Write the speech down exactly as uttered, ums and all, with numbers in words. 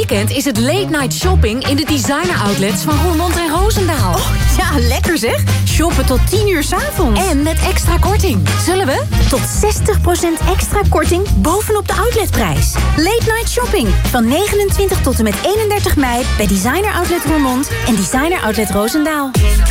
weekend is het late night shopping in de designer outlets van Roermond en Roosendaal. Oh, ja, lekker zeg. Shoppen tot tien uur 's avonds. En met extra korting. Zullen we? Tot zestig procent extra korting bovenop de outletprijs. Late night shopping van negenentwintig tot en met eenendertig mei bij Designer Outlet Roermond en Designer Outlet Roosendaal.